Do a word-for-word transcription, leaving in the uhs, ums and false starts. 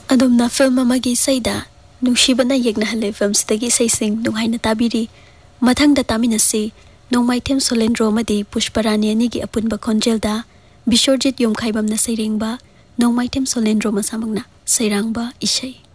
ꯑꯗꯨꯝꯅ ꯐꯤꯜꯝ ꯑꯃꯒꯤ ꯏꯁꯩꯗ ꯅꯨꯡꯁꯤꯕꯅ ꯌꯦꯛꯅꯍꯜꯂꯦ ꯐꯤꯜꯝꯁꯤꯗꯒꯤ ꯏꯁꯩꯁꯤꯡ ꯅꯨꯡꯉꯥꯏꯅ ꯇꯥꯕꯤꯔꯤ ꯃꯊꯪꯗ ꯇꯥꯃꯤꯟꯅꯁꯤ ꯅꯣꯡꯃꯥꯏꯊꯦꯝ ꯁꯣꯂꯦꯟꯗ꯭ꯔꯣ ꯑꯃꯗꯤ ꯄꯨꯁꯄꯔꯥꯅꯤ ꯑꯅꯤꯒꯤ ꯑꯄꯨꯟꯕ ꯈꯣꯟꯖꯦꯜꯗ ꯕꯤꯁ꯭ꯋꯔꯖꯤꯠ ꯌꯨꯝꯈꯥꯏꯕꯝꯅ ꯁꯩꯔꯦꯡꯕ ꯅꯣꯡꯃꯥꯏꯊꯦꯝ ꯁꯣꯂꯦꯟꯗ꯭ꯔꯣ ꯃꯁꯥꯃꯛꯅ ꯁꯩꯔꯥꯡꯕ ꯏꯁꯩ